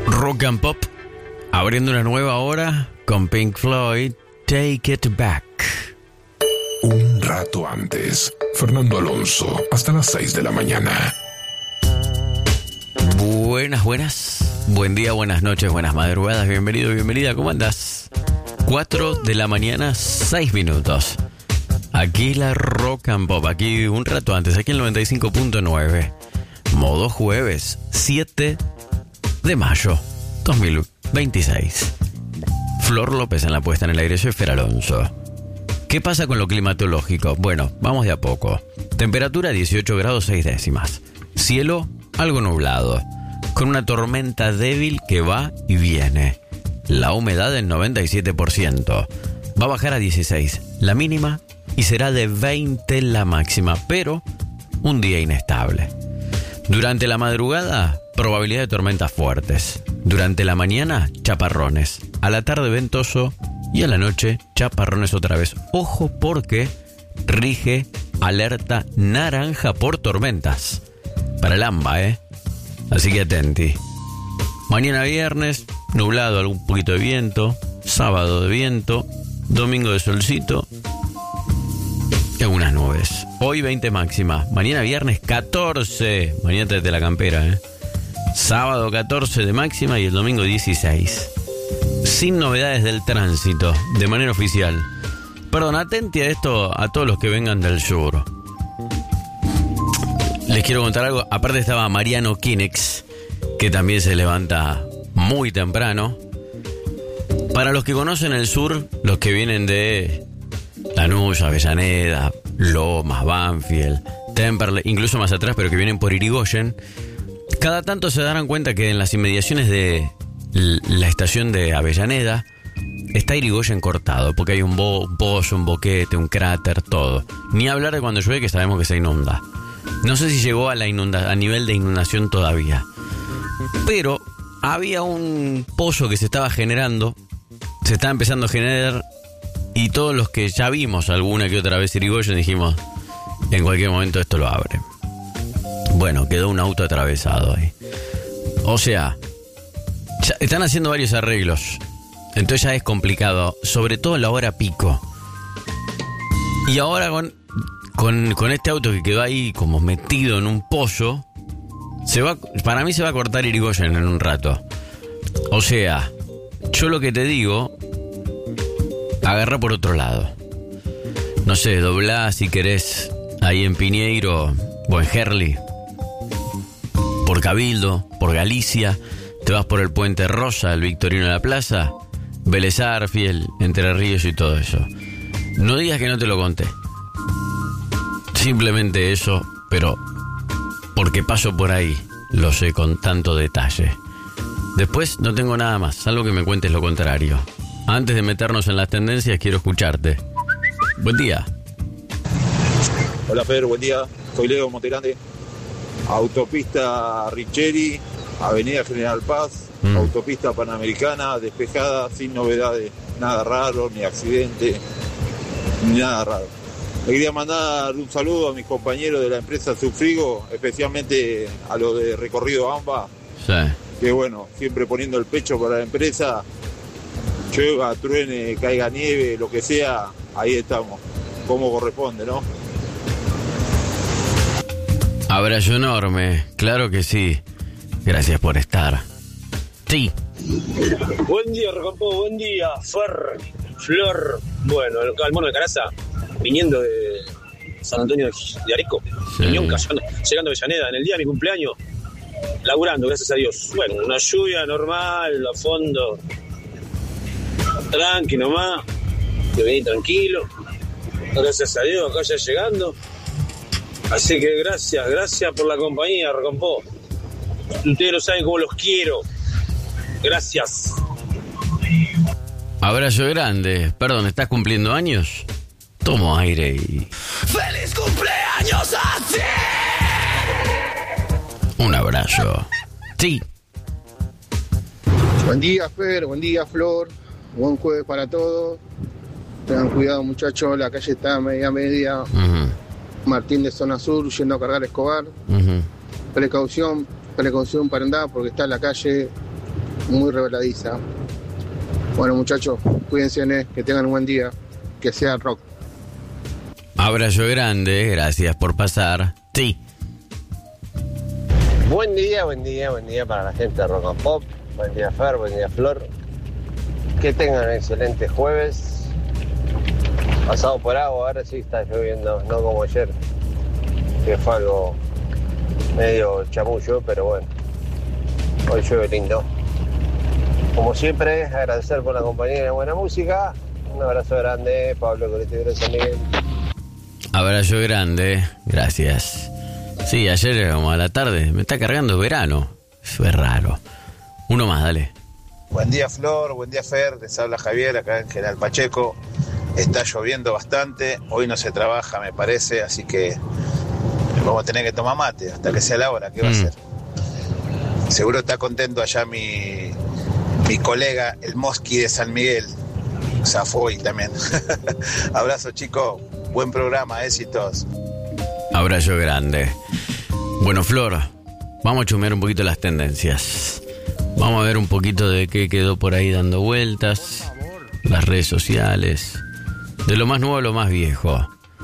Rock and Pop, abriendo una nueva hora con Pink Floyd, Take It Back. Un rato antes, Fernando Alonso, hasta las 6 de la mañana. Buenas. Buen día, buenas noches, buenas madrugadas. Bienvenido, bienvenida. ¿Cómo andás? 4 de la mañana, 6 minutos. Aquí la Rock and Pop, aquí un rato antes, aquí el 95.9. Modo jueves, 7 de mayo 2026. Flor López en la puesta en el aire, soy Fer Alonso. ¿Qué pasa con lo climatológico? Bueno, vamos de a poco. Temperatura 18 grados 6 décimas. Cielo algo nublado, con una tormenta débil que va y viene. La humedad del 97%. Va a bajar a 16 la mínima y será de 20 la máxima, pero un día inestable. Durante la madrugada, probabilidad de tormentas fuertes. Durante la mañana, chaparrones. A la tarde, ventoso. Y a la noche, chaparrones otra vez. Ojo porque rige alerta naranja por tormentas. Para el AMBA, Así que atenti. Mañana viernes, nublado, algún poquito de viento. Sábado de viento. Domingo de solcito. Y algunas nubes. Hoy 20 máxima. Mañana viernes 14. Mañana tráete la campera, Sábado 14 de máxima y el domingo 16. Sin novedades del tránsito, de manera oficial. Perdón, atenti a esto a todos los que vengan del sur. Les quiero contar algo. Aparte estaba Mariano Kinex, que también se levanta muy temprano. Para los que conocen el sur, los que vienen de Lanús, Avellaneda, Lomas, Banfield, Temperley, incluso más atrás, pero que vienen por Irigoyen, cada tanto se darán cuenta que en las inmediaciones de la estación de Avellaneda está Irigoyen cortado, porque hay un pozo, un boquete, un cráter, todo. Ni hablar de cuando llueve, que sabemos que se inunda. No sé si llegó a nivel de inundación todavía, pero había un pozo que se estaba generando, se estaba empezando a generar, y todos los que ya vimos alguna que otra vez Irigoyen dijimos, en cualquier momento esto lo abre. Bueno, quedó un auto atravesado ahí. O sea, ya están haciendo varios arreglos, entonces ya es complicado, sobre todo en la hora pico. Y ahora con este auto que quedó ahí como metido en un pozo, para mí se va a cortar Irigoyen en un rato. O sea, yo lo que te digo, agarra por otro lado. No sé, doblá si querés ahí en Piñeiro o en Gerli, por Cabildo, por Galicia, te vas por el Puente Rosa, el Victorino de la Plaza, Vélez Arfiel, Entre Ríos y todo eso. No digas que no te lo conté. Simplemente eso, pero porque paso por ahí, lo sé con tanto detalle. Después no tengo nada más, salvo que me cuentes lo contrario. Antes de meternos en las tendencias, quiero escucharte. Buen día. Hola Fer, buen día. Soy Leo Montegrande. Autopista Richeri, Avenida General Paz, Autopista Panamericana, despejada, sin novedades. Nada raro, ni accidente, ni nada raro. Le quería mandar un saludo a mis compañeros de la empresa Subfrigo, especialmente a los de Recorrido AMBA. Sí. Que bueno, siempre poniendo el pecho para la empresa. Llueva, truene, caiga nieve, lo que sea, ahí estamos, como corresponde, ¿no? Abrazo enorme, claro que sí. Gracias por estar. Sí. Buen día, Recampo, buen día, Fer, Flor. Bueno, el mono de Caraza, viniendo de San Antonio de Areco, sí. Llegando a Avellaneda en el día de mi cumpleaños, laburando, gracias a Dios. Bueno, una lluvia normal, a fondo, tranqui nomás, que vení tranquilo, gracias a Dios, acá ya llegando. Así que gracias por la compañía, Recampo. Ustedes no saben cómo los quiero. Gracias. Abrazo grande. Perdón, ¿estás cumpliendo años? Tomo aire y... ¡Feliz cumpleaños a ti! Un abrazo. Sí. Buen día, Fer. Buen día, Flor. Buen jueves para todos. Tengan cuidado, muchachos. La calle está media. Uh-huh. Martín de Zona Sur yendo a cargar Escobar. Uh-huh. Precaución para andar porque está la calle muy reveladiza. Bueno, muchachos, cuídense, que tengan un buen día, que sea rock. Abrazo grande, gracias por pasar. Sí. Buen día para la gente de Rock and Pop. Buen día, Fer, buen día, Flor. Que tengan un excelente jueves. Pasado por agua, ahora sí está lloviendo, no como ayer, que fue algo medio chamullo, pero bueno, hoy llueve lindo. Como siempre, agradecer por la compañía y la buena música. Un abrazo grande, Pablo Colectivo San Miguel. Abrazo grande, gracias. Sí, ayer era como a la tarde, me está cargando verano. Eso es raro. Uno más, dale. Buen día, Flor, buen día, Fer. Les habla Javier, acá en General Pacheco. Está lloviendo bastante, hoy no se trabaja, me parece, así que vamos a tener que tomar mate hasta que sea la hora. ¿Qué va a hacer? Seguro está contento allá mi colega, el Mosqui de San Miguel. Zafó hoy también. Abrazo, chicos. Buen programa, éxitos. Abrazo grande. Bueno, Flor, vamos a chumear un poquito las tendencias. Vamos a ver un poquito de qué quedó por ahí dando vueltas. Las redes sociales. De lo más nuevo a lo más viejo.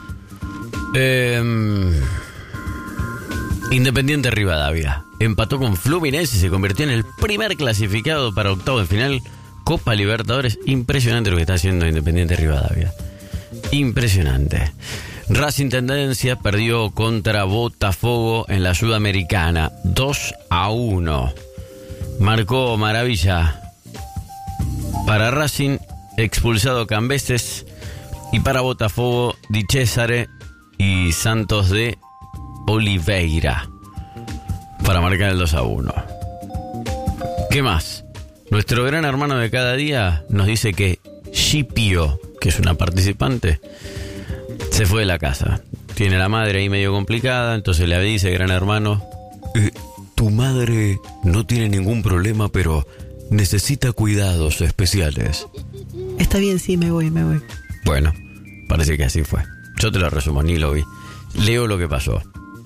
Independiente Rivadavia empató con Fluminense y se convirtió en el primer clasificado para octavo de final Copa Libertadores. Impresionante lo que está haciendo Independiente Rivadavia. Impresionante. Racing Tendencia perdió contra Botafogo en la Sudamericana 2-1. Marcó Maravilla para Racing, expulsado Cambeses, y para Botafogo Di Cesare y Santos de Oliveira para marcar el 2-1. ¿Qué más? Nuestro gran hermano de cada día nos dice que Shipio, que es una participante, se fue de la casa. Tiene la madre ahí medio complicada, entonces le dice, gran hermano, tu madre no tiene ningún problema, pero necesita cuidados especiales. Está bien, sí, me voy. Bueno, parece que así fue. Yo te lo resumo, ni lo vi. Leo lo que pasó.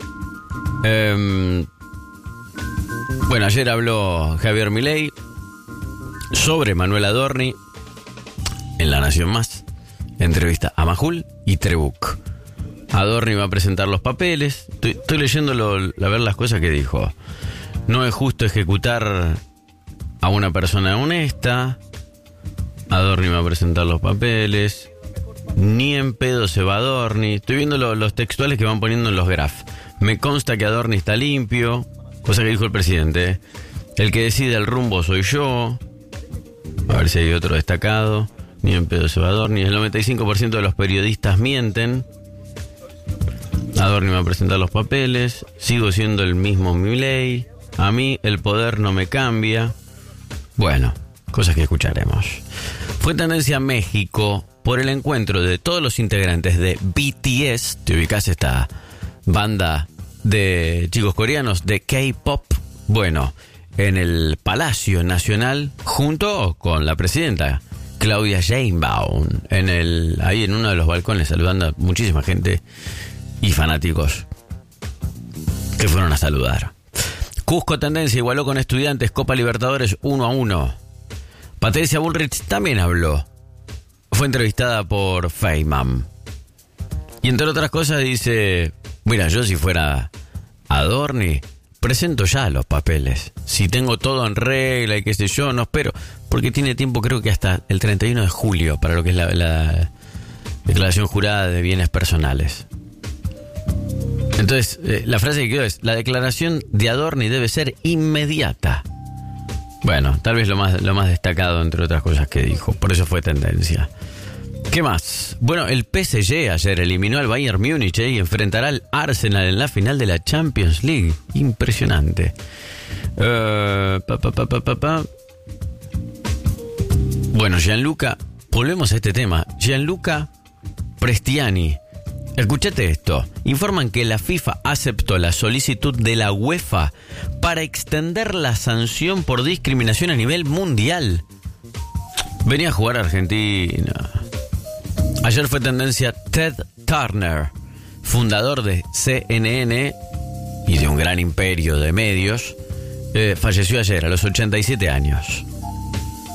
Bueno, ayer habló Javier Milei sobre Manuel Adorni en La Nación Más. Entrevista a Majul y Trebuch. Adorni va a presentar los papeles. Estoy leyendo a ver las cosas que dijo. No es justo ejecutar a una persona honesta. Adorni va a presentar los papeles. Ni en pedo se va Adorni. Estoy viendo los textuales que van poniendo en los graph. Me consta que Adorni está limpio. Cosa que dijo el presidente. El que decide el rumbo soy yo. A ver si hay otro destacado. Ni en pedo se va Adorni. El 95% de los periodistas mienten. Adorni va a presentar los papeles. Sigo siendo el mismo Milei. A mí el poder no me cambia. Bueno, cosas que escucharemos. Fue tendencia en México por el encuentro de todos los integrantes de BTS. ¿Te ubicás esta banda de chicos coreanos de K-pop? Bueno, en el Palacio Nacional junto con la presidenta Claudia Sheinbaum, ahí en uno de los balcones, saludando a muchísima gente y fanáticos que fueron a saludar. Cusco Tendencia igualó con Estudiantes Copa Libertadores 1-1. Patricia Bullrich también habló. Fue entrevistada por Feynman. Y entre otras cosas dice, mira, yo si fuera Adorni, presento ya los papeles. Si tengo todo en regla y qué sé yo, no espero. Porque tiene tiempo, creo que hasta el 31 de julio, para lo que es la declaración jurada de bienes personales. Entonces, la frase que quedó es, la declaración de Adorni debe ser inmediata. Bueno, tal vez lo más destacado, entre otras cosas que dijo. Por eso fue tendencia. ¿Qué más? Bueno, el PSG ayer eliminó al Bayern Múnich y enfrentará al Arsenal en la final de la Champions League. Impresionante. Bueno, Gianluca, volvemos a este tema. Gianluca Prestiani. Escuchate esto. Informan que la FIFA aceptó la solicitud de la UEFA para extender la sanción por discriminación a nivel mundial. Venía a jugar a Argentina. Ayer fue tendencia Ted Turner, fundador de CNN y de un gran imperio de medios. Falleció ayer a los 87 años.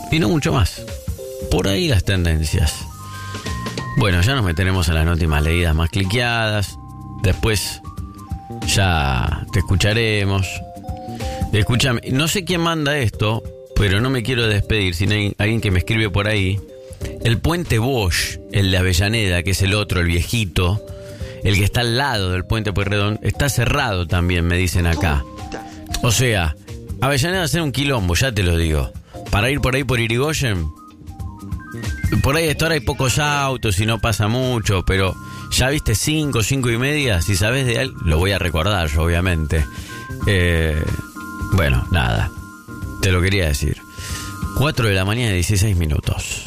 Y no mucho más. Por ahí las tendencias. Bueno, ya nos meteremos en las notas más leídas, más cliqueadas. Después ya te escucharemos. Escúchame, no sé quién manda esto, pero no me quiero despedir sin alguien que me escribe por ahí. El puente Bosch, el de Avellaneda, que es el otro, el viejito, el que está al lado del puente Pueyrredón, está cerrado también, me dicen acá. O sea, Avellaneda va a ser un quilombo, ya te lo digo. Para ir por ahí por Irigoyen, por ahí a esta hora hay pocos autos y no pasa mucho, pero ya viste 5 y media, si sabes de él, lo voy a recordar yo, obviamente. Bueno, nada, te lo quería decir. 4 de la mañana, 16 minutos.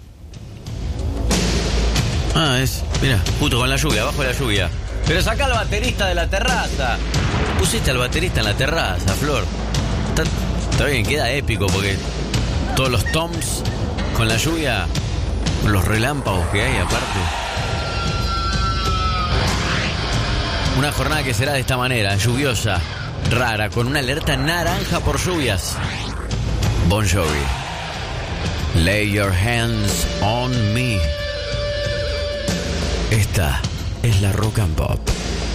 Mira, justo con la lluvia, abajo de la lluvia. Pero saca al baterista de la terraza. Pusiste al baterista en la terraza, Flor. Está bien, queda épico porque todos los toms con la lluvia, los relámpagos que hay aparte. Una jornada que será de esta manera, lluviosa, rara, con una alerta naranja por lluvias. Bon Jovi, Lay Your Hands on Me. Esta es la Rock and Pop.